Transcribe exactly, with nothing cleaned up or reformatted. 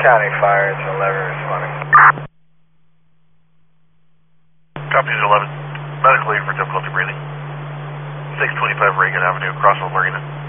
County Fire, it's eleven responding. Copy eleven. Medical aid for difficulty breathing. six twenty-five Reagan Avenue, Crossville Marina.